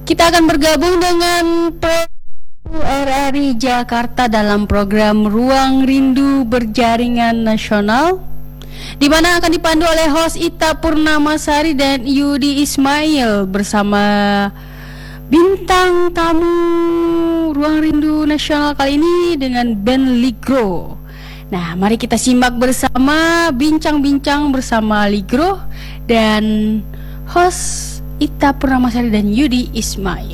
Kita akan bergabung dengan RRI Jakarta dalam program Ruang Rindu Berjaringan Nasional, di mana akan dipandu oleh host Ita Purnamasari dan Yudi Ismail bersama bintang tamu Ruang Rindu Nasional kali ini dengan band Ligro. Nah, mari kita simak bersama bincang-bincang bersama Ligro dan host Ita Purnamasari dan Yudi Ismail.